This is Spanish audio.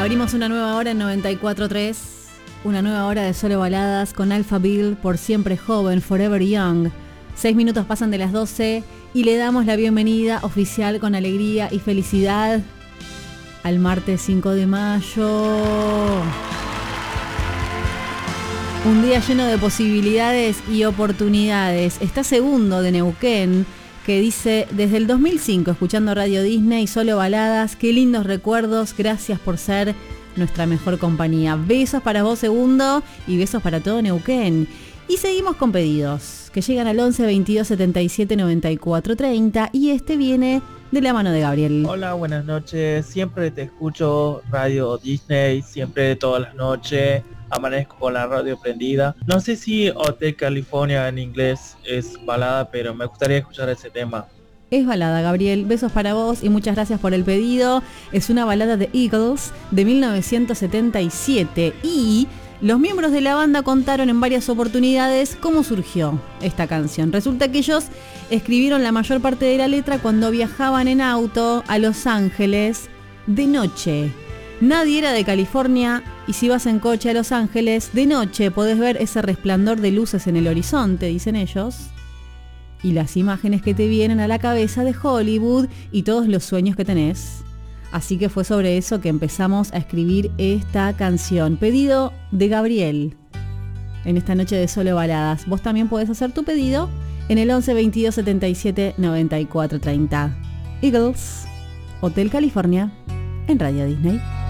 Abrimos una nueva hora en 94.3, una nueva hora de solo baladas con Alphaville, por siempre joven, forever young. 6 minutos pasan de las 12 y le damos la bienvenida oficial con alegría y felicidad al martes 5 de mayo. Un día lleno de posibilidades y oportunidades. Está Segundo de Neuquén, que dice: desde el 2005 escuchando Radio Disney, solo baladas, qué lindos recuerdos, gracias por ser nuestra mejor compañía. Besos para vos, Segundo, y besos para todo Neuquén. Y seguimos con pedidos que llegan al 11 22 77 94 30, y este viene de la mano de Gabriel. Hola, buenas noches, siempre te escucho Radio Disney, siempre todas las noches, amanezco con la radio prendida. No sé si Hotel California en inglés es balada, pero me gustaría escuchar ese tema. Es balada, Gabriel. Besos para vos y muchas gracias por el pedido. Es una balada de Eagles de 1977 y los miembros de la banda contaron en varias oportunidades cómo surgió esta canción. Resulta que ellos escribieron la mayor parte de la letra cuando viajaban en auto a Los Ángeles de noche. Nadie era de California y si vas en coche a Los Ángeles de noche podés ver ese resplandor de luces en el horizonte, dicen ellos, y las imágenes que te vienen a la cabeza de Hollywood y todos los sueños que tenés. Así que fue sobre eso que empezamos a escribir esta canción. Pedido de Gabriel en esta noche de solo baladas. Vos también podés hacer tu pedido en el 11 22 77 94 30. Eagles, Hotel California en Radio Disney.